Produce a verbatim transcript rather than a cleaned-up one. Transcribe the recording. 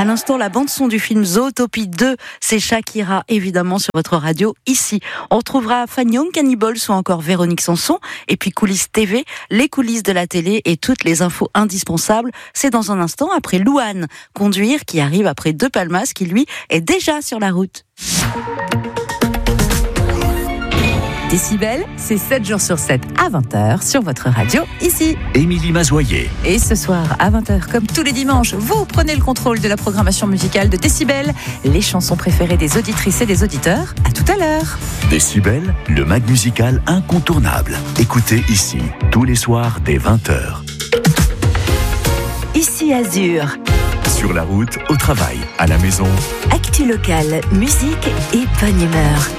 l'instant, la bande-son du film Zootopie deux, c'est Shakira, évidemment, sur votre radio, ici. On retrouvera Fanny Young, Cannibals ou encore Véronique Sanson. Et puis Coulisses T V, les coulisses de la télé et toutes les infos indispensables. C'est dans un instant, après Louane, Conduire, qui arrive après Deux Palmas, qui lui est déjà sur la route. Décibel, c'est sept jours sur sept à vingt heures sur votre radio, ici. Émilie Mazoyer. Et ce soir, à vingt heures, comme tous les dimanches, vous prenez le contrôle de la programmation musicale de Décibel, les chansons préférées des auditrices et des auditeurs. À tout à l'heure. Décibel, le mag musical incontournable. Écoutez ici, tous les soirs dès vingt heures. Ici Azur. Sur la route, au travail, à la maison. Actu locale, musique et bonne humeur.